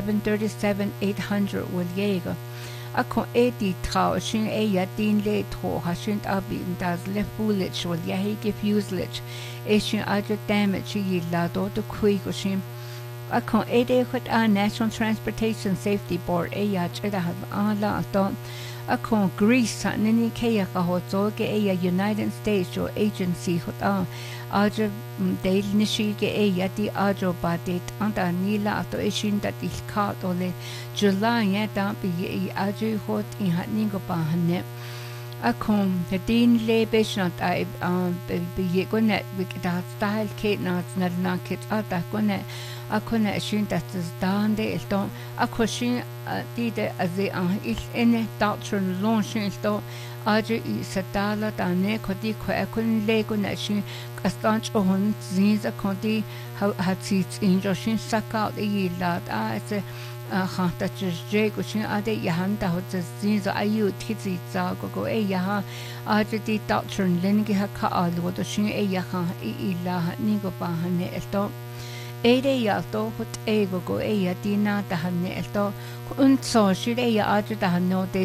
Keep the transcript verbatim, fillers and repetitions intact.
thirty-seven eight hundred Williega. A con eighty trau shin a ya din le tro ha shin abi in das le foolish will ya he fuselage a shin other damage yi la do to quick shin a con eighty hut a National Transportation Safety Board a ya chida have a la don a con Greece nini ke ya ka ho zo ke a ya United States or agency hut a ajo de nishi ke e ya di ajo ba de anta nila to ishin that il ka to le July ya da bi e ajo hot in hat ningo ba hane a kom de din le be shnat ai bi ye ko net bi da style ke na na na ke ata ko ne a ko ne shin that is down de il to a ko shin di de az e an il ene doctrine launch il to ajo i satala da ne ko di ko e kun le ko ne shin Astanch on Zinza Conti had seats in Joshin Saka the Yilad as a Hanta Jake, which Ade Yahanta Hot Zinza Ayu Tizi Zago E Yaha Ajati Doctrine Lengi Haka Alwo the Shin E Yaha Ila Nigo Bahane Elto Ede Yato Hot Ego go E Yadina the Hane Elto Unso should E Ajata no